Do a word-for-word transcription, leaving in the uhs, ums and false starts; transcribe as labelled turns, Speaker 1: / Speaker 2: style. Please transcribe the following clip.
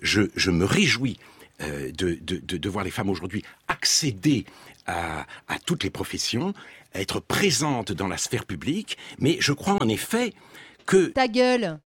Speaker 1: je, je me réjouis euh, de, de, de, de voir les femmes aujourd'hui accéder à, à toutes les professions, être présentes dans la sphère publique, mais je crois en effet que...
Speaker 2: Ta gueule!